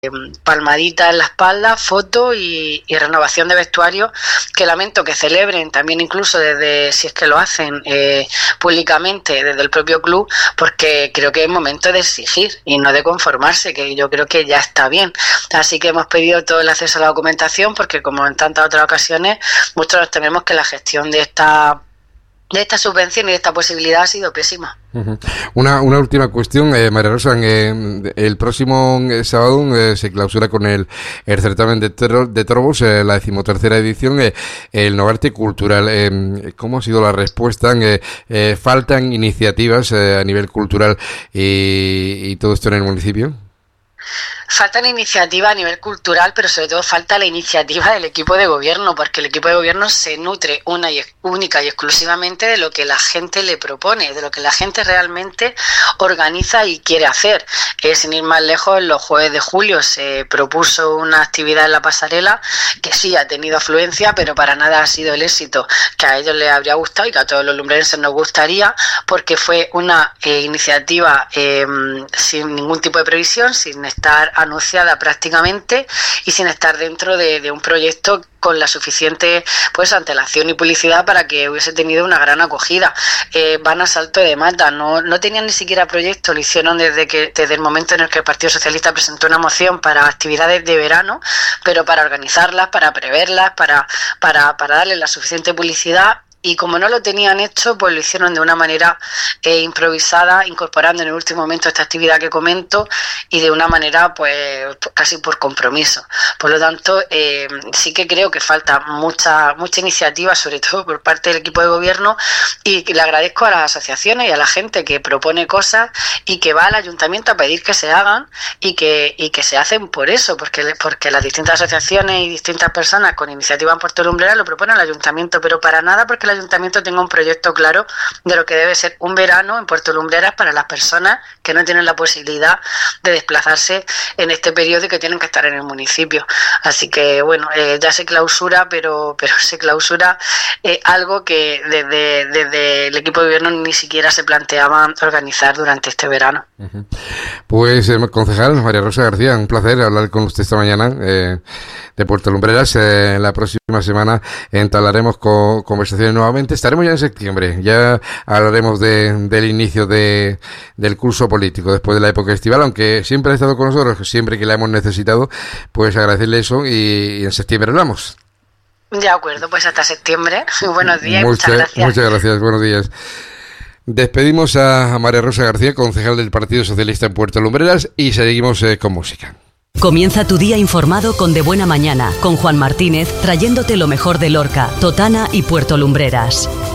palmadita en la espalda, foto y renovación de vestuario, que lamento que celebren también, incluso desde, si es que lo hacen públicamente desde el propio club, porque creo que es momento de exigir y no de conformarse, que yo creo que ya está bien. Así que hemos pedido todo el acceso a la documentación, porque como en tantas otras ocasiones, muchos nos tememos que la gestión de esta subvención y de esta posibilidad ha sido pésima. Uh-huh. Una última cuestión, María Rosa. El próximo sábado se clausura con el certamen de Torbos, la 13ª edición, el Nogarte Cultural. ¿Cómo ha sido la respuesta? ¿Faltan iniciativas a nivel cultural y todo esto en el municipio? Falta la iniciativa a nivel cultural, pero sobre todo falta la iniciativa del equipo de gobierno, porque el equipo de gobierno se nutre única y exclusivamente de lo que la gente le propone, de lo que la gente realmente organiza y quiere hacer. Sin ir más lejos, los jueves de julio se propuso una actividad en la pasarela que sí ha tenido afluencia, pero para nada ha sido el éxito que a ellos les habría gustado y que a todos los lumbrerenses nos gustaría, porque fue una iniciativa sin ningún tipo de previsión, sin estar anunciada prácticamente y sin estar dentro de un proyecto con la suficiente antelación y publicidad para que hubiese tenido una gran acogida. Van a salto de mata, no tenían ni siquiera proyecto, lo hicieron desde el momento en el que el Partido Socialista presentó una moción para actividades de verano, pero para organizarlas, para preverlas, para darle la suficiente publicidad. Y como no lo tenían hecho, pues lo hicieron de una manera improvisada, incorporando en el último momento esta actividad que comento y de una manera pues casi por compromiso. Por lo tanto, sí que creo que falta mucha iniciativa, sobre todo por parte del equipo de gobierno, y le agradezco a las asociaciones y a la gente que propone cosas y que va al ayuntamiento a pedir que se hagan y que se hacen por eso, porque las distintas asociaciones y distintas personas con iniciativa en Puerto Lumbreras lo proponen al ayuntamiento, pero para nada porque el ayuntamiento tenga un proyecto claro de lo que debe ser un verano en Puerto Lumbreras para las personas que no tienen la posibilidad de desplazarse en este periodo y que tienen que estar en el municipio. Así que bueno, ya se clausura, pero se clausura algo que desde el equipo de gobierno ni siquiera se planteaba organizar durante este verano. Uh-huh. Pues concejal María Rosa García, un placer hablar con usted esta mañana de Puerto Lumbreras. La próxima semana entablaremos conversaciones nuevamente. Estaremos ya en septiembre, ya hablaremos del inicio del curso político después de la época estival, aunque siempre ha estado con nosotros, siempre que la hemos necesitado, pues agradecerle eso y en septiembre hablamos. De acuerdo, pues hasta septiembre. Buenos días, muchas gracias. Muchas gracias, buenos días. Despedimos a María Rosa García, concejal del Partido Socialista en Puerto Lumbreras, y seguimos con música. Comienza tu día informado con De Buena Mañana, con Juan Martínez, trayéndote lo mejor de Lorca, Totana y Puerto Lumbreras.